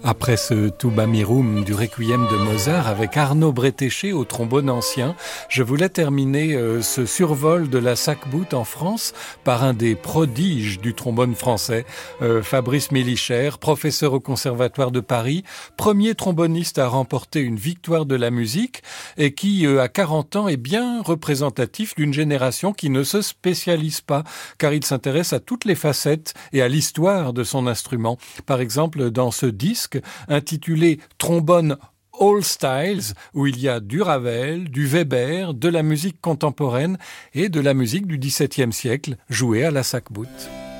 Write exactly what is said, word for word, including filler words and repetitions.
Après ce Tuba Mirum du Requiem de Mozart avec Arnaud Bretéché au trombone ancien, je voulais terminer euh, ce survol de la Sac-Bout en France par un des prodiges du trombone français, euh, Fabrice Mélichère, professeur au Conservatoire de Paris, premier tromboniste à remporter une victoire de la musique et qui, euh, à quarante ans, est bien représentatif d'une génération qui ne se spécialise pas, car il s'intéresse à toutes les facettes et à l'histoire de son instrument. Par exemple, dans ce disque, intitulé Trombone All Styles, où il y a du Ravel, du Weber, de la musique contemporaine et de la musique du dix-septième siècle jouée à la Sac-Bout.